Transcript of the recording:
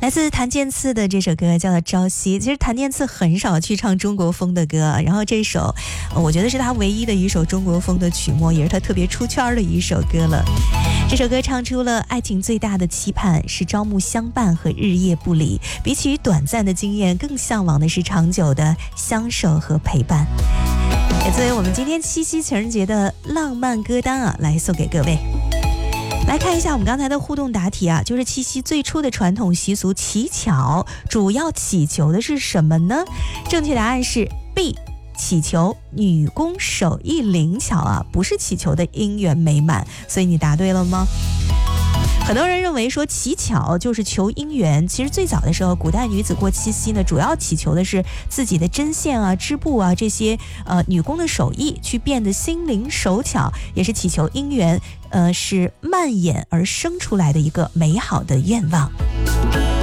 来自谭健次的这首歌叫做《朝夕》。其实谭健次很少去唱中国风的歌，然后这首我觉得是他唯一的一首中国风的曲目，也是他特别出圈的一首歌了。这首歌唱出了爱情最大的期盼是朝暮相伴和日夜不离，比起短暂的经验，更向往的是长久的相守和陪伴。也作为我们今天七夕情人节的浪漫歌单啊，来送给各位。来看一下我们刚才的互动答题啊，就是七夕最初的传统习俗乞巧，主要祈求的是什么呢？正确答案是 B， 祈求女工手艺灵巧啊，不是祈求的姻缘美满，所以你答对了吗？很多人认为说乞巧就是求姻缘，其实最早的时候，古代女子过七夕呢，主要祈求的是自己的针线啊、织布啊这些女工的手艺去变得心灵手巧，也是祈求姻缘，是蔓延而生出来的一个美好的愿望。